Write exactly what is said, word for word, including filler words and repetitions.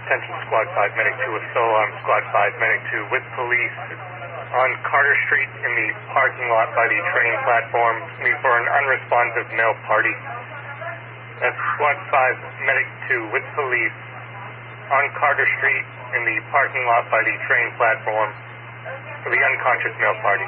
Attention Squad five, Medic two with sole arm, Squad five, Medic two with police on Carter Street in the parking lot by the train platform for an unresponsive male party. That's Squad five, Medic two with police on Carter Street in the parking lot by the train platform for the unconscious male party.